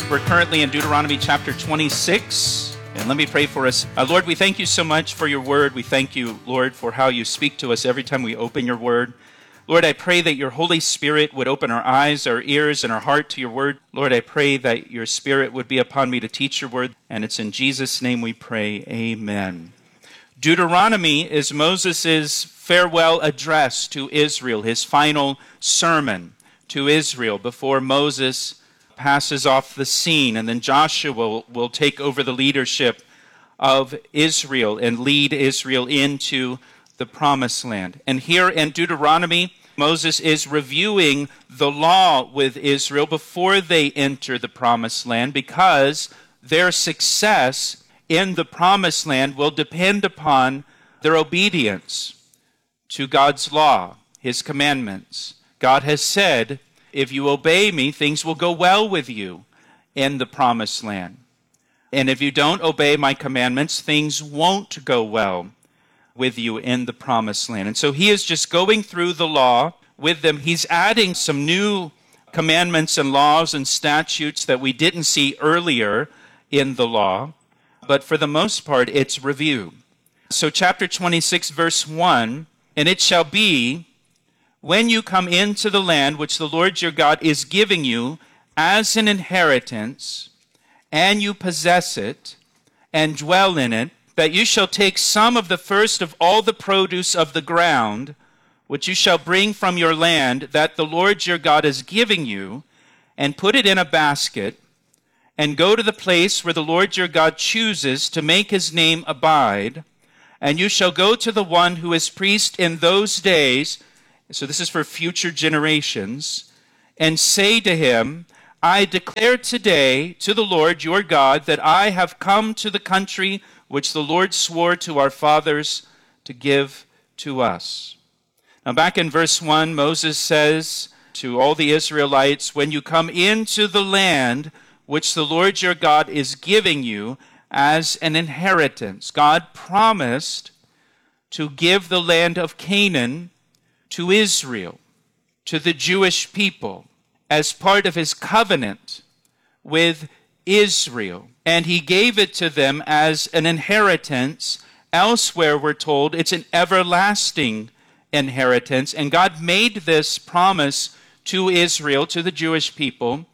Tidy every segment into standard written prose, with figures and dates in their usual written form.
We're currently in Deuteronomy chapter 26. And let me pray for us. Lord, we thank you so much for your word. We thank you, Lord, for how you speak to us every time we open your word. Lord, I pray that your Holy Spirit would open our eyes, our ears, and our heart to your word. Lord, I pray that your Spirit would be upon me to teach your word. And it's in Jesus' name we pray. Amen. Deuteronomy is Moses' farewell address to Israel, his final sermon to Israel before Moses passes off the scene, and then Joshua will take over the leadership of Israel and lead Israel into the promised land. And here in Deuteronomy, Moses is reviewing the law with Israel before they enter the promised land, because their success in the promised land will depend upon their obedience to God's law, his commandments. God has said, if you obey me, things will go well with you in the promised land. And if you don't obey my commandments, things won't go well with you in the promised land. And so he is just going through the law with them. He's adding some new commandments and laws and statutes that we didn't see earlier in the law. But for the most part, it's review. So chapter 26, verse 1, and it shall be, when you come into the land which the Lord your God is giving you as an inheritance, and you possess it, and dwell in it, that you shall take some of the first of all the produce of the ground, which you shall bring from your land, that the Lord your God is giving you, and put it in a basket, and go to the place where the Lord your God chooses to make his name abide, and you shall go to the one who is priest in those days, so this is for future generations, and say to him, I declare today to the Lord your God that I have come to the country which the Lord swore to our fathers to give to us. Now back in verse 1, Moses says to all the Israelites, when you come into the land which the Lord your God is giving you as an inheritance, God promised to give the land of Canaan to Israel, to the Jewish people, as part of his covenant with Israel. And he gave it to them as an inheritance. Elsewhere, we're told, it's an everlasting inheritance. And God made this promise to Israel, to the Jewish people,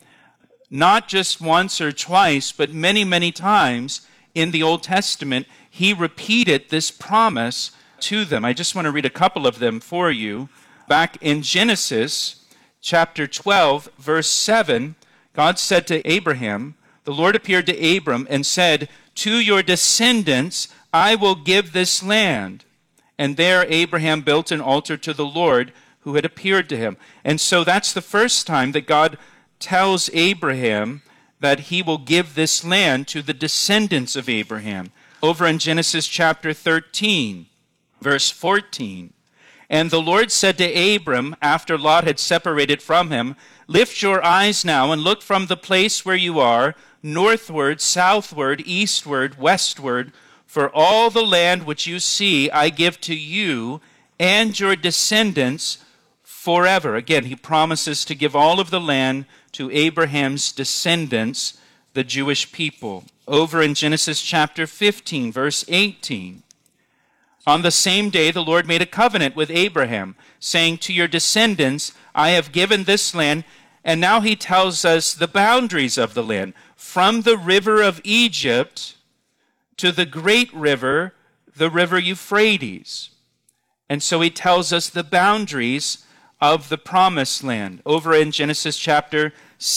not just once or twice, but many, many times in the Old Testament. He repeated this promise to them. I just want to read a couple of them for you. Back in Genesis chapter 12, verse 7, God said to Abraham, the Lord appeared to Abram and said, to your descendants I will give this land. And there Abraham built an altar to the Lord who had appeared to him. And so that's the first time that God tells Abraham that he will give this land to the descendants of Abraham. Over in Genesis chapter 13, verse 14, and the Lord said to Abram, after Lot had separated from him, lift your eyes now and look from the place where you are, northward, southward, eastward, westward, for all the land which you see I give to you and your descendants forever. Again, he promises to give all of the land to Abraham's descendants, the Jewish people. Over in Genesis chapter 15, verse 18, on the same day, the Lord made a covenant with Abraham, saying, to your descendants, I have given this land. And now he tells us the boundaries of the land. From the river of Egypt to the great river, the river Euphrates. And so he tells us the boundaries of the promised land. Over in Genesis chapter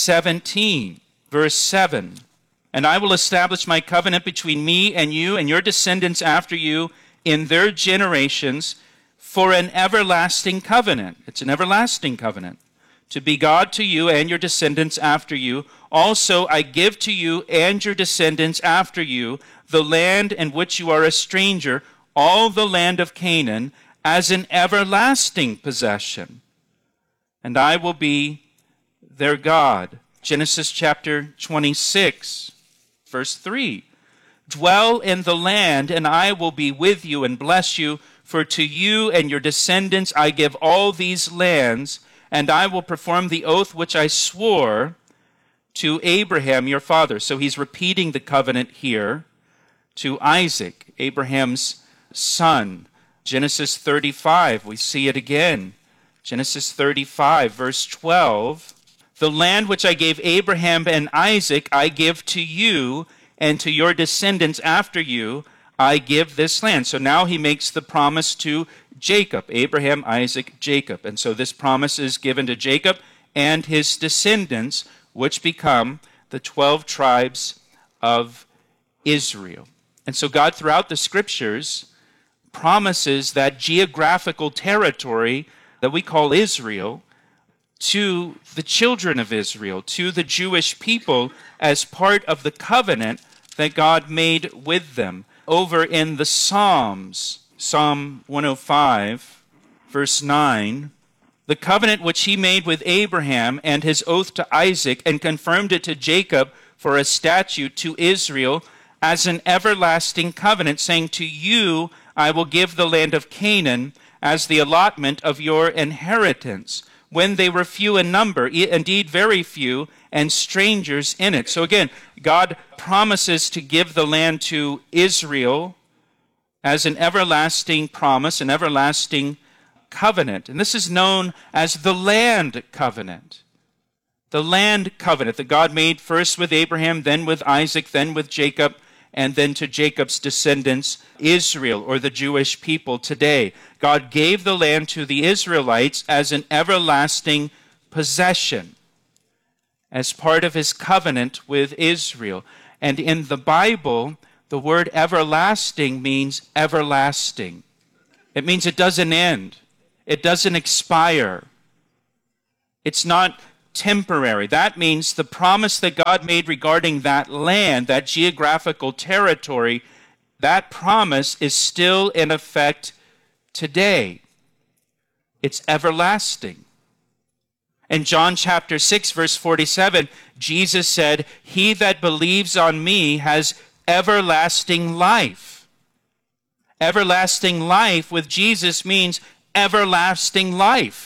17, verse 7. And I will establish my covenant between me and you and your descendants after you in their generations for an everlasting covenant. It's an everlasting covenant. To be God to you and your descendants after you. Also I give to you and your descendants after you the land in which you are a stranger, all the land of Canaan, as an everlasting possession. And I will be their God. Genesis chapter 26, verse 3. Dwell in the land, and I will be with you and bless you, for to you and your descendants I give all these lands, and I will perform the oath which I swore to Abraham your father. So he's repeating the covenant here to Isaac, Abraham's son. Genesis 35, we see it again. Genesis 35, verse 12. The land which I gave Abraham and Isaac, I give to you, and to your descendants after you, I give this land. So now he makes the promise to Jacob, Abraham, Isaac, Jacob. And so this promise is given to Jacob and his descendants, which become the 12 tribes of Israel. And so God, throughout the scriptures, promises that geographical territory that we call Israel to the children of Israel, to the Jewish people, as part of the covenant that God made with them. Over in the Psalms, Psalm 105, verse 9, the covenant which he made with Abraham and his oath to Isaac, and confirmed it to Jacob for a statute, to Israel as an everlasting covenant, saying, to you I will give the land of Canaan as the allotment of your inheritance, when they were few in number, indeed very few, and strangers in it. So again, God promises to give the land to Israel as an everlasting promise, an everlasting covenant. And this is known as the land covenant. The land covenant that God made first with Abraham, then with Isaac, then with Jacob, and then to Jacob's descendants, Israel, or the Jewish people today. God gave the land to the Israelites as an everlasting possession, as part of his covenant with Israel. And in the Bible, the word everlasting means everlasting. It means it doesn't end. It doesn't expire. It's not temporary. That means the promise that God made regarding that land, that geographical territory, that promise is still in effect today. It's everlasting. In John chapter 6, verse 47, Jesus said, he that believes on me has everlasting life. Everlasting life with Jesus means everlasting life.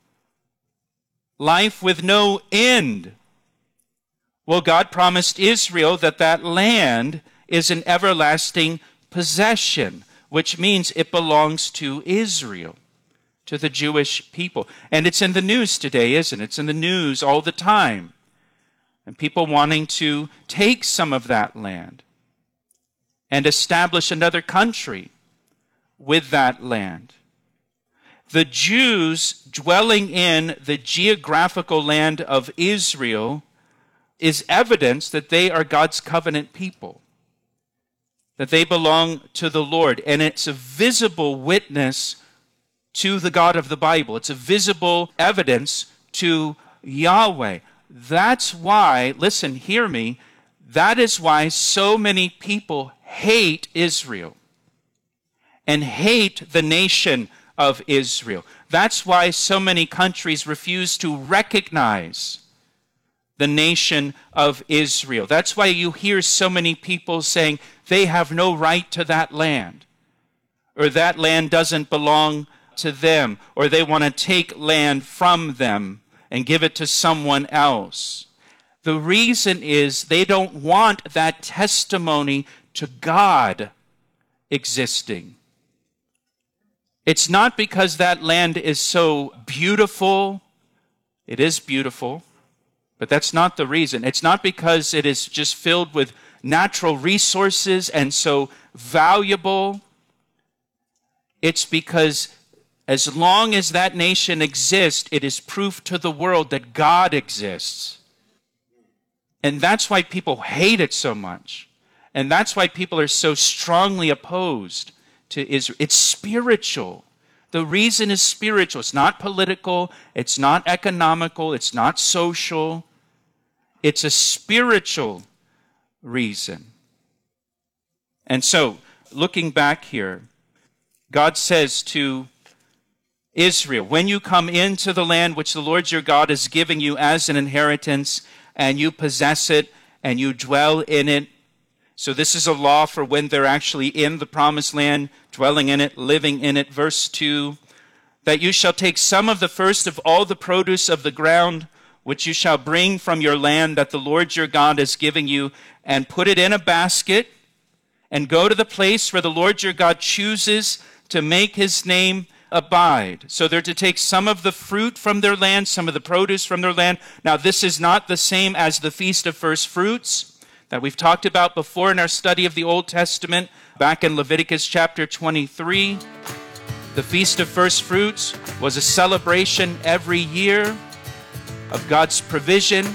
Life with no end. Well, God promised Israel that that land is an everlasting possession, which means it belongs to Israel, to the Jewish people. And it's in the news today, isn't it? It's in the news all the time. And people wanting to take some of that land and establish another country with that land. The Jews dwelling in the geographical land of Israel is evidence that they are God's covenant people, that they belong to the Lord. And it's a visible witness to the God of the Bible. It's a visible evidence to Yahweh. That's why, listen, hear me, that is why so many people hate Israel and hate the nation of Israel. That's why so many countries refuse to recognize the nation of Israel. That's why you hear so many people saying they have no right to that land, or that land doesn't belong to them, or they want to take land from them and give it to someone else. The reason is they don't want that testimony to God existing. It's not because that land is so beautiful. It is beautiful, but that's not the reason. It's not because it is just filled with natural resources and so valuable. It's because as long as that nation exists, it is proof to the world that God exists. And that's why people hate it so much. And that's why people are so strongly opposed to Israel. It's spiritual. The reason is spiritual. It's not political. It's not economical. It's not social. It's a spiritual reason. And so, looking back here, God says to Israel, when you come into the land which the Lord your God is giving you as an inheritance, and you possess it, and you dwell in it. So this is a law for when they're actually in the promised land, dwelling in it, living in it. Verse 2, that you shall take some of the first of all the produce of the ground, which you shall bring from your land that the Lord your God is giving you, and put it in a basket, and go to the place where the Lord your God chooses to make his name abide. So they're to take some of the fruit from their land, some of the produce from their land. Now, this is not the same as the Feast of First Fruits that we've talked about before in our study of the Old Testament, back in Leviticus chapter 23. The Feast of First Fruits was a celebration every year of God's provision.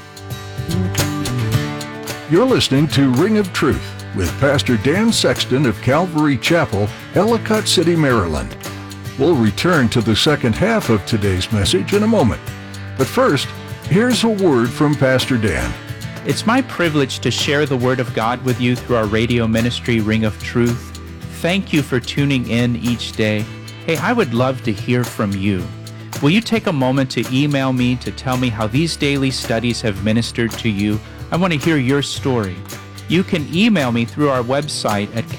You're listening to Ring of Truth with Pastor Dan Sexton of Calvary Chapel, Ellicott City, Maryland. We'll return to the second half of today's message in a moment. But first, here's a word from Pastor Dan. It's my privilege to share the Word of God with you through our radio ministry, Ring of Truth. Thank you for tuning in each day. Hey, I would love to hear from you. Will you take a moment to email me to tell me how these daily studies have ministered to you? I want to hear your story. You can email me through our website at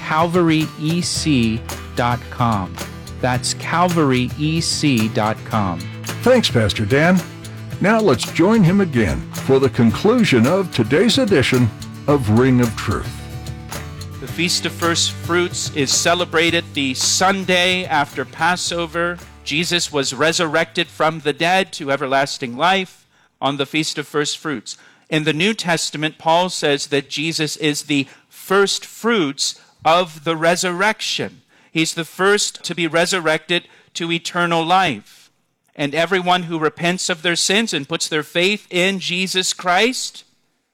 calvaryec.com. That's calvaryec.com. Thanks, Pastor Dan. Now let's join him again for the conclusion of today's edition of Ring of Truth. The Feast of First Fruits is celebrated the Sunday after Passover. Jesus was resurrected from the dead to everlasting life on the Feast of First Fruits. In the New Testament, Paul says that Jesus is the first fruits of the resurrection. He's the first to be resurrected to eternal life. And everyone who repents of their sins and puts their faith in Jesus Christ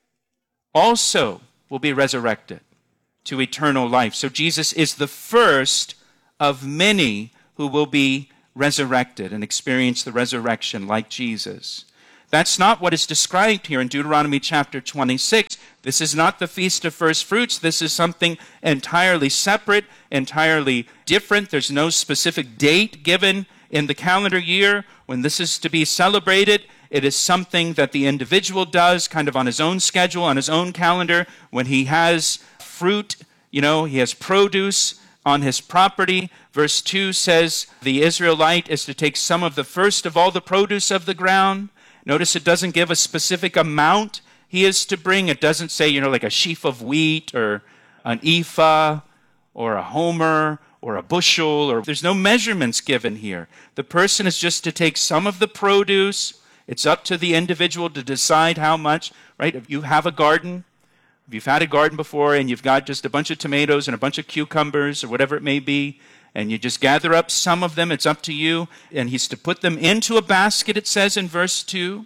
also will be resurrected to eternal life. So Jesus is the first of many who will be resurrected and experience the resurrection like Jesus. That's not what is described here in Deuteronomy chapter 26. This is not the Feast of First Fruits. This is something entirely separate, entirely different. There's no specific date given in the calendar year when this is to be celebrated. It is something that the individual does kind of on his own schedule, on his own calendar, when he has fruit, he has produce on his property. Verse 2 says the Israelite is to take some of the first of all the produce of the ground. Notice it doesn't give a specific amount he is to bring. It doesn't say, like a sheaf of wheat or an ephah or a homer or a bushel, or there's no measurements given here. The person is just to take some of the produce. It's up to the individual to decide how much, right? If you have a garden, if you've had a garden before and you've got just a bunch of tomatoes and a bunch of cucumbers or whatever it may be, and you just gather up some of them, it's up to you. And he's to put them into a basket, it says in verse 2.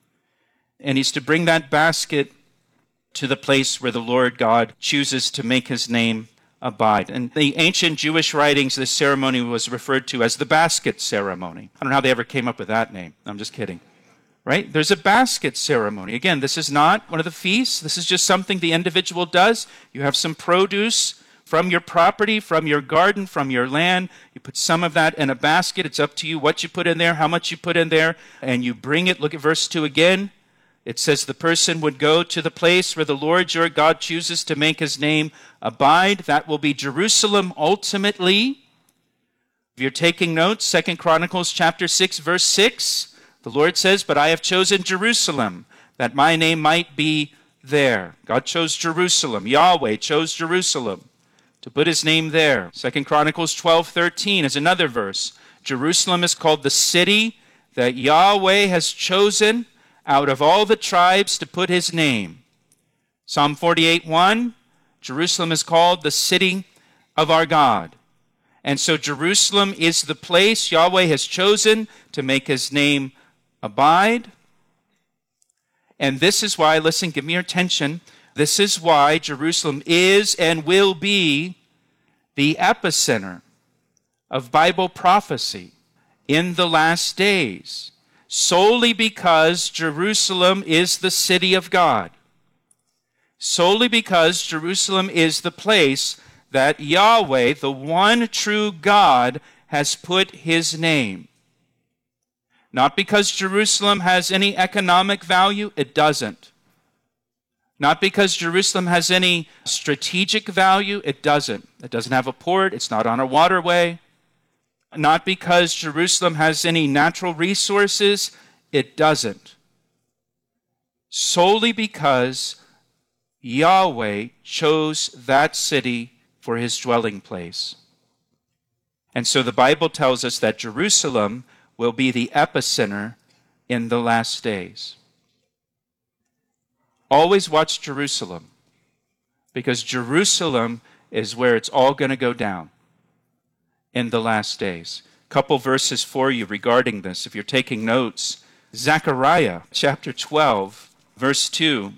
And he's to bring that basket to the place where the Lord God chooses to make his name abide. In the ancient Jewish writings, this ceremony was referred to as the basket ceremony. I don't know how they ever came up with that name. I'm just kidding. Right? There's a basket ceremony. Again, this is not one of the feasts. This is just something the individual does. You have some produce from your property, from your garden, from your land. You put some of that in a basket. It's up to you what you put in there, how much you put in there, and you bring it. Look at verse 2 again. It says the person would go to the place where the Lord your God chooses to make his name abide. That will be Jerusalem ultimately. If you're taking notes, 2 Chronicles chapter 6, verse 6, the Lord says, "But I have chosen Jerusalem, that my name might be there." God chose Jerusalem. Yahweh chose Jerusalem to put his name there. 2 Chronicles 12:13 is another verse. Jerusalem is called the city that Yahweh has chosen out of all the tribes to put his name. Psalm 48:1, Jerusalem is called the city of our God. And so Jerusalem is the place Yahweh has chosen to make his name abide. And this is why, listen, give me your attention. This is why Jerusalem is and will be the epicenter of Bible prophecy in the last days, solely because Jerusalem is the city of God. Solely because Jerusalem is the place that Yahweh, the one true God, has put his name. Not because Jerusalem has any economic value, it doesn't. Not because Jerusalem has any strategic value, it doesn't. It doesn't have a port, it's not on a waterway. Not because Jerusalem has any natural resources, it doesn't. solely because Yahweh chose that city for his dwelling place. And so the Bible tells us that Jerusalem will be the epicenter in the last days. Always watch Jerusalem, because Jerusalem is where it's all going to go down in the last days. Couple verses for you regarding this, if you're taking notes. Zechariah chapter 12, verse 2.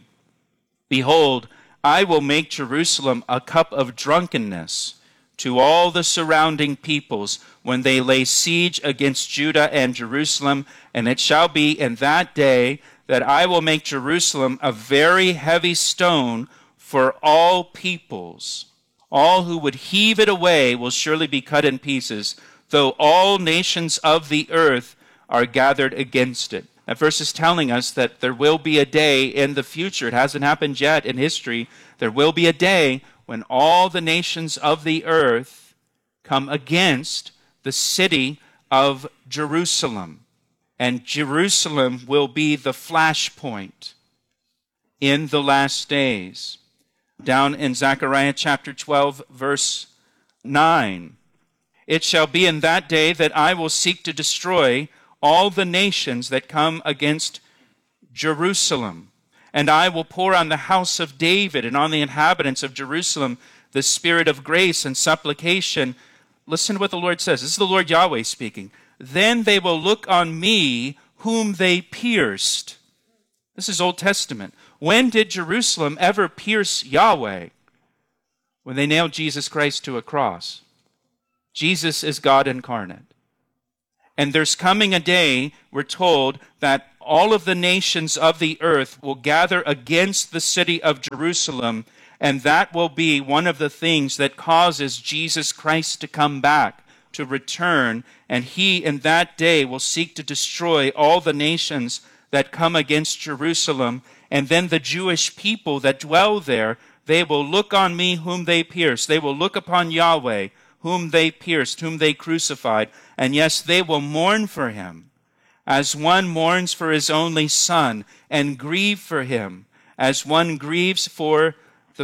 Behold, I will make Jerusalem a cup of drunkenness to all the surrounding peoples when they lay siege against Judah and Jerusalem. And it shall be in that day that I will make Jerusalem a very heavy stone for all peoples. All who would heave it away will surely be cut in pieces, though all nations of the earth are gathered against it. That verse is telling us that there will be a day in the future. It hasn't happened yet in history. There will be a day when all the nations of the earth come against the city of Jerusalem. And Jerusalem will be the flashpoint in the last days. Down in Zechariah chapter 12, verse 9. It shall be in that day that I will seek to destroy all the nations that come against Jerusalem. And I will pour on the house of David and on the inhabitants of Jerusalem the spirit of grace and supplication. Listen to what the Lord says. This is the Lord Yahweh speaking. Then they will look on me whom they pierced. This is Old Testament. When did Jerusalem ever pierce Yahweh? When they nailed Jesus Christ to a cross. Jesus is God incarnate. And there's coming a day, we're told, that all of the nations of the earth will gather against the city of Jerusalem, and that will be one of the things that causes Jesus Christ to come back, to return, and he in that day will seek to destroy all the nations that come against Jerusalem. And then the Jewish people that dwell there, they will look on me whom they pierced. They will look upon Yahweh whom they pierced, whom they crucified. And yes, they will mourn for him as one mourns for his only son, and grieve for him as one grieves for the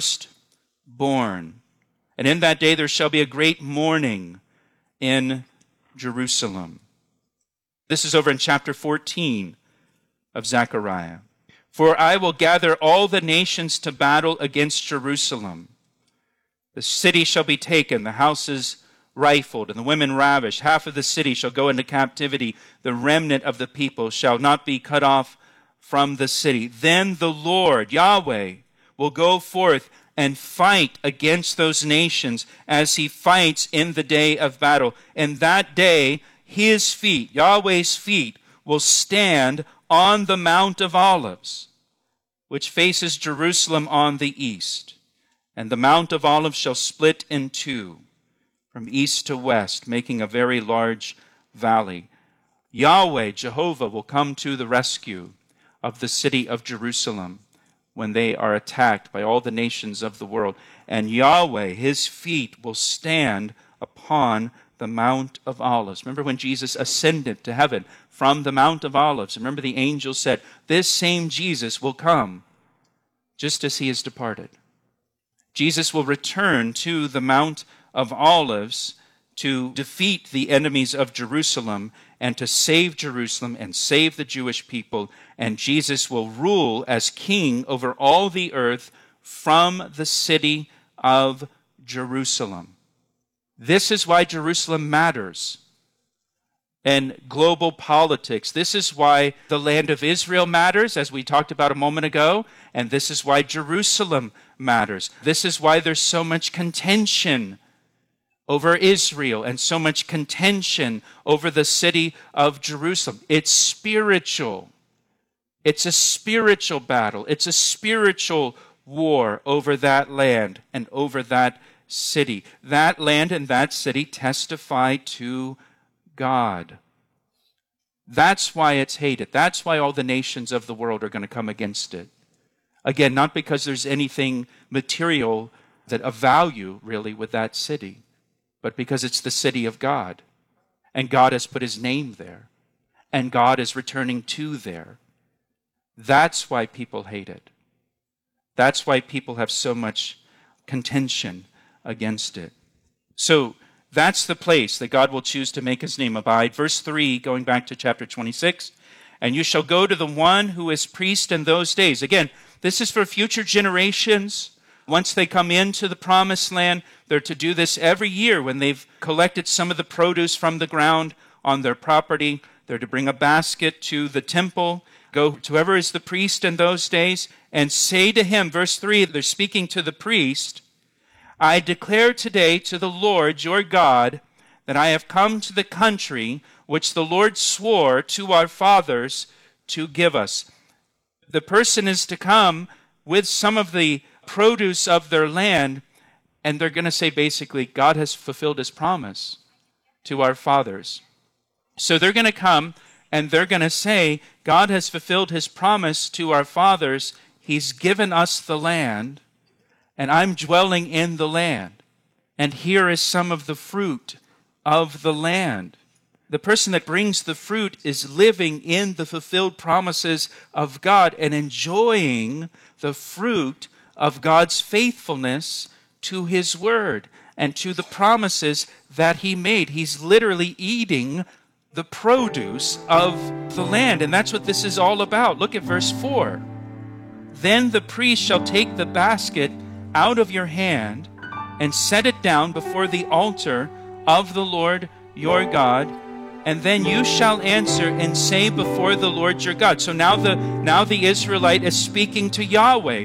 firstborn. And in that day there shall be a great mourning in Jerusalem. This is over in chapter 14 of Zechariah. For I will gather all the nations to battle against Jerusalem. The city shall be taken, the houses rifled, and the women ravished. Half of the city shall go into captivity. The remnant of the people shall not be cut off from the city. Then the Lord, Yahweh, will go forth and fight against those nations as he fights in the day of battle. And that day, his feet, Yahweh's feet, will stand on the Mount of Olives, which faces Jerusalem on the east. And the Mount of Olives shall split in two, from east to west, making a very large valley. Yahweh, Jehovah, will come to the rescue of the city of Jerusalem when they are attacked by all the nations of the world. And Yahweh, his feet, will stand upon the Mount of Olives. Remember when Jesus ascended to heaven from the Mount of Olives? Remember the angel said, this same Jesus will come just as he has departed. Jesus will return to the Mount of Olives to defeat the enemies of Jerusalem and to save Jerusalem and save the Jewish people. And Jesus will rule as king over all the earth from the city of Jerusalem. This is why Jerusalem matters in global politics. This is why the land of Israel matters, as we talked about a moment ago, and this is why Jerusalem matters. This is why there's so much contention over Israel and so much contention over the city of Jerusalem. It's spiritual. It's a spiritual battle. It's a spiritual war over that land and over that city. That land and that city testify to God. That's why it's hated. That's why all the nations of the world are going to come against it. Again, not because there's anything material that of value really with that city, but because it's the city of God. And God has put his name there. And God is returning to there. That's why people hate it. That's why people have so much contention against it. So that's the place that God will choose to make his name abide. Verse 3, going back to chapter 26, and you shall go to the one who is priest in those days. Again, this is for future generations. Once they come into the promised land, they're to do this every year when they've collected some of the produce from the ground on their property. They're to bring a basket to the temple, go to whoever is the priest in those days, and say to him, verse 3, they're speaking to the priest, I declare today to the Lord your God that I have come to the country which the Lord swore to our fathers to give us. The person is to come with some of the produce of their land, and they're going to say basically, God has fulfilled his promise to our fathers. So they're going to come and they're going to say, God has fulfilled his promise to our fathers. He's given us the land, and I'm dwelling in the land. And here is some of the fruit of the land. The person that brings the fruit is living in the fulfilled promises of God and enjoying the fruit of God's faithfulness to his word and to the promises that he made. He's literally eating the produce of the land, and that's what this is all about. Look at verse 4. Then the priest shall take the basket out of your hand and set it down before the altar of the Lord your God, and then you shall answer and say before the Lord your God. So now the Israelite is speaking to Yahweh.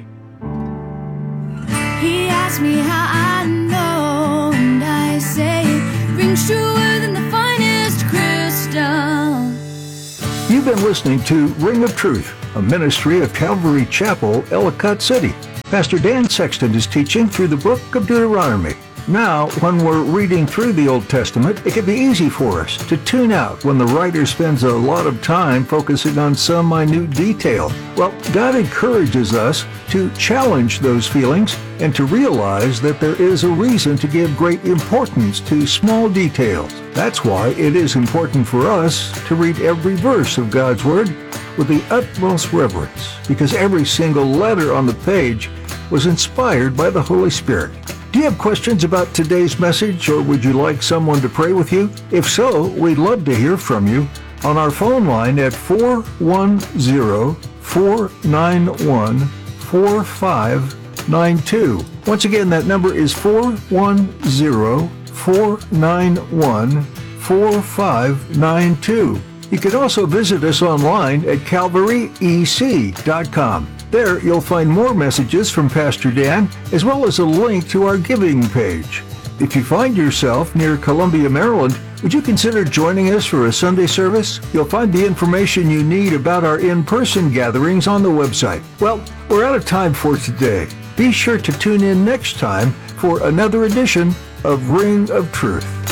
He asked me how I know, and I say it rings truer than the finest crystal. You've been listening to Ring of Truth, a ministry of Calvary Chapel, Ellicott City. Pastor Dan Sexton is teaching through the book of Deuteronomy. Now, when we're reading through the Old Testament, it can be easy for us to tune out when the writer spends a lot of time focusing on some minute detail. Well, God encourages us to challenge those feelings and to realize that there is a reason to give great importance to small details. That's why it is important for us to read every verse of God's Word with the utmost reverence, because every single letter on the page was inspired by the Holy Spirit. Do you have questions about today's message, or would you like someone to pray with you? If so, we'd love to hear from you on our phone line at 410-491-4592. Once again, that number is 410-491-4592. You can also visit us online at calvaryec.com. There, you'll find more messages from Pastor Dan, as well as a link to our giving page. If you find yourself near Columbia, Maryland, would you consider joining us for a Sunday service? You'll find the information you need about our in-person gatherings on the website. Well, we're out of time for today. Be sure to tune in next time for another edition of Ring of Truth.